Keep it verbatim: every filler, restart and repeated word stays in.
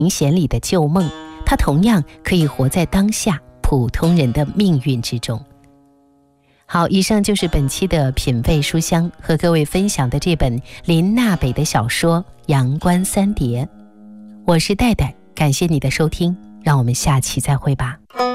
险里的旧梦，它同样可以活在当下普通人的命运之中。好，以上就是本期的品味书香，和各位分享的这本林娜北的小说《阳关三叠》。我是戴戴，感谢你的收听，让我们下期再会吧。